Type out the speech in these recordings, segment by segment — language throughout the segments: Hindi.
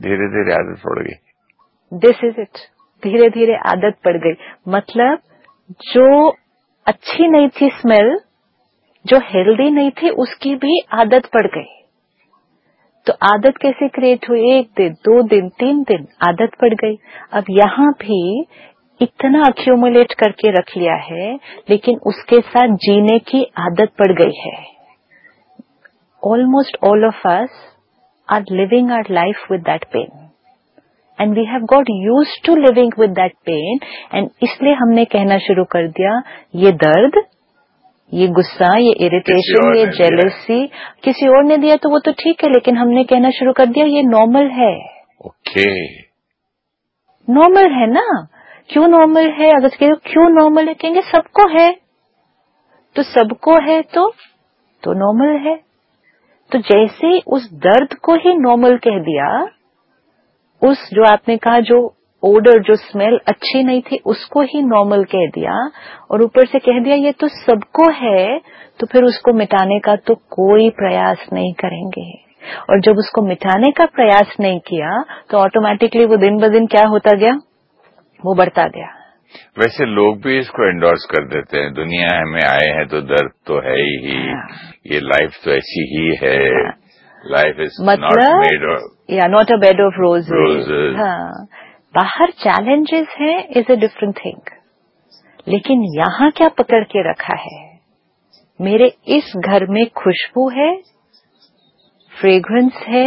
धीरे धीरे आदत पड़ गई। दिस इज इट, धीरे धीरे आदत पड़ गई। मतलब जो अच्छी नहीं थी स्मेल, जो हेल्दी नहीं थी, उसकी भी आदत पड़ गई। तो आदत कैसे क्रिएट हुई? 1 दिन, 2 दिन, 3 दिन, आदत पड़ गई। अब यहाँ भी इतना अक्यूमुलेट करके रख लिया है, लेकिन उसके साथ जीने की आदत पड़ गई है। Almost all of us are living our life with that pain and we have got used to living with that pain, and इसलिए हमने कहना शुरू कर दिया ये दर्द, ये गुस्सा, ये इरिटेशन, ये जेलसी किसी और ने दिया तो वो तो ठीक है, लेकिन हमने कहना शुरू कर दिया ये नॉर्मल है। ओके, नॉर्मल है ना? क्यों नॉर्मल है? अगर कहो क्यों नॉर्मल है, कहेंगे सबको है, तो सबको है तो नॉर्मल है। तो जैसे ही उस दर्द को ही नॉर्मल कह दिया, उस जो आपने कहा जो ओडर, जो स्मेल अच्छी नहीं थी, उसको ही नॉर्मल कह दिया, और ऊपर से कह दिया ये तो सबको है, तो फिर उसको मिटाने का तो कोई प्रयास नहीं करेंगे। और जब उसको मिटाने का प्रयास नहीं किया तो ऑटोमेटिकली वो दिन ब दिन क्या होता गया? वो बढ़ता गया। वैसे लोग भी इसको एंडोर्स कर देते हैं, दुनिया में आए हैं तो दर्द तो है ही, ये लाइफ तो ऐसी ही है, life is not made of not a bed of roses. हाँ, बाहर चैलेंजेस हैं इज अ डिफरेंट थिंग, लेकिन यहाँ क्या पकड़ के रखा है? मेरे इस घर में खुशबू है, फ्रेग्रेंस है,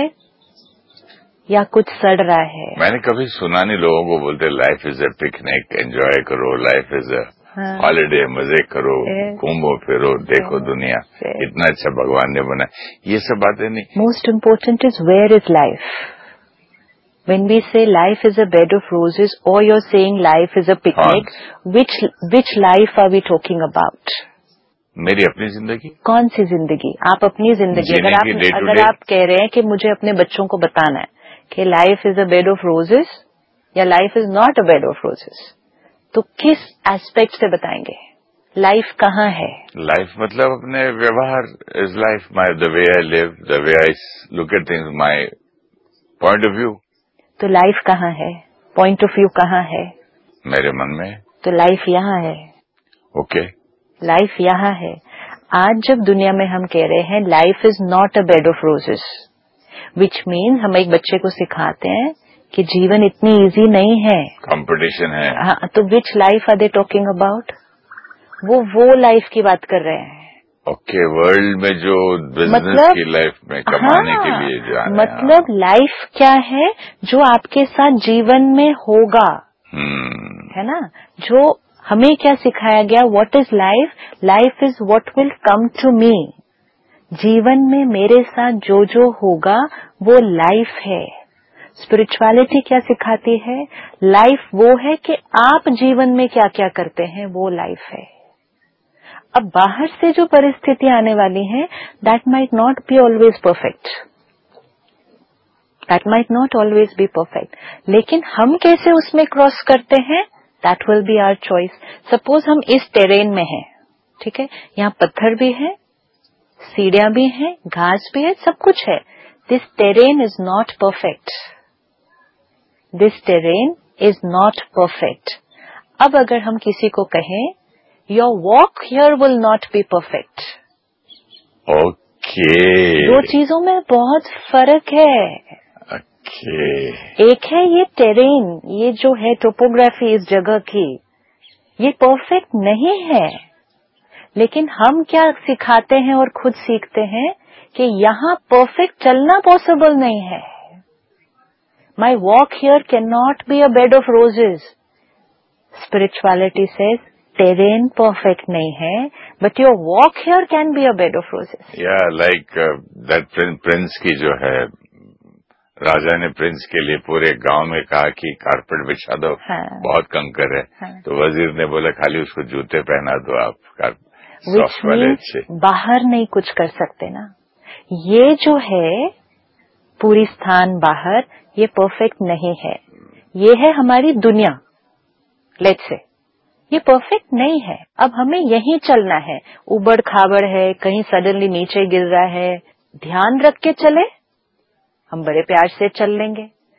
या कुछ सड़ रहा है? मैंने कभी सुना नहीं लोगों को बोलते life is a picnic, enjoy करो, लाइफ इज अ हॉलीडे, मजे करो, घूमो फिरो, देखो दुनिया इतना अच्छा भगवान ने बना, ये सब बातें नहीं। Most important is where is life. When we say life is a bed of roses, or you're saying life is a picnic, which life are we talking about? मेरी अपनी जिंदगी। कौन सी जिंदगी? आप अपनी जिंदगी। अगर आप कह रहे हैं कि मुझे अपने बच्चों को बताना है कि life is a bed of roses या life is not a bed of roses, तो किस एस्पेक्ट से बताएंगे? लाइफ कहाँ है? लाइफ मतलब अपने व्यवहार is life, the way I live, the way I look at things, my point of view. तो लाइफ कहाँ है? पॉइंट ऑफ व्यू कहाँ है? मेरे मन में। तो लाइफ यहाँ है। ओके, लाइफ यहाँ है। आज जब दुनिया में हम कह रहे हैं life is not a bed of roses, which means हम एक बच्चे को सिखाते हैं कि जीवन इतनी इजी नहीं है, कंपटीशन है। हाँ, तो विच life are they talking about? वो लाइफ की बात कर रहे हैं। ओके, वर्ल्ड में जो बिजनेस की लाइफ में कमाने के लिए जा रहे हैं। मतलब लाइफ क्या है जो आपके साथ जीवन में होगा, है ना? जो हमें क्या सिखाया गया? What is life? Life is what will come to me. जीवन में मेरे साथ जो जो होगा वो लाइफ है। स्पिरिचुअलिटी क्या सिखाती है? लाइफ वो है कि आप जीवन में क्या क्या करते हैं, वो लाइफ है। अब बाहर से जो परिस्थितियां आने वाली हैं, that might not be always perfect, that might not always be perfect, लेकिन हम कैसे उसमें क्रॉस करते हैं, that will be our choice. Suppose हम इस टेरेन में हैं, ठीक है, यहाँ पत्थर भी है, सीढ़ियां भी हैं, घास भी है, सब कुछ है। This terrain is not perfect, this terrain is not perfect. अब अगर हम किसी को कहें your walk here will not be perfect, okay, दो चीजों में बहुत फर्क है। एक है ये टेरेन, ये जो है टोपोग्राफी इस जगह की, ये परफेक्ट नहीं है, लेकिन हम क्या सिखाते हैं और खुद सीखते हैं कि यहाँ परफेक्ट चलना पॉसिबल नहीं है। My walk here can not be a bed of roses. Spirituality says terrain perfect नहीं है, but your walk here can be a bed of roses. या लाइक दैट प्रिंस की जो है, राजा ने प्रिंस के लिए पूरे गांव में कहा कि कारपेट बिछा दो, बहुत कंकर है, तो वजीर ने बोला खाली उसको जूते पहना दो आप, सॉफ्ट वाले अच्छे। बाहर नहीं कुछ कर सकते ना, ये जो है पूरी स्थान बाहर, ये परफेक्ट नहीं है। ये है हमारी दुनिया, लेट्स से ये परफेक्ट नहीं है। अब हमें यहीं चलना है, उबड़ खाबड़ है, कहीं सडनली नीचे गिर रहा है, ध्यान रख के चले, हम बड़े प्यार से चल लेंगे।